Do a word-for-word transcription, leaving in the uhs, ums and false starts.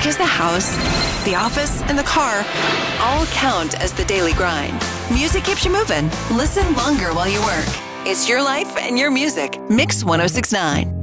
Does the house, the office, and the car all count as the daily grind? Music keeps you moving. Listen longer while you work. It's your life and your music. Mix one oh six point nine.